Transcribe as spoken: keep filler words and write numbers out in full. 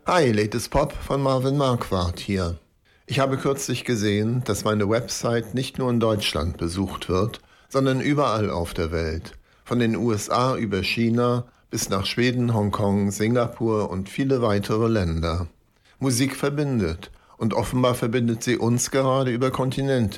Hi, Latest Pop von Marvin Marquardt hier. Ich habe kürzlich gesehen, dass meine Website nicht nur in Deutschland besucht wird, sondern überall auf der Welt. Von den U S A über China bis nach Schweden, Hongkong, Singapur und viele weitere Länder. Musik verbindet und offenbar verbindet sie uns gerade über Kontinente.